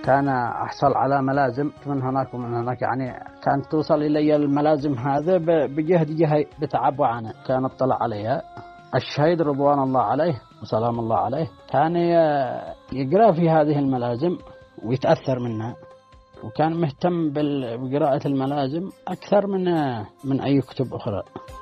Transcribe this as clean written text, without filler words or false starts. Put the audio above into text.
كان أحصل على ملازم من هناك ومن هناك، يعني كانت توصل إلي الملازم هذا بجهد بتعب وعناء. كان اطلع عليها الشهيد رضوان الله عليه وسلام الله عليه، كان يقرأ في هذه الملازم ويتأثر منها، وكان مهتم بقراءة الملازم أكثر من أي كتب أخرى.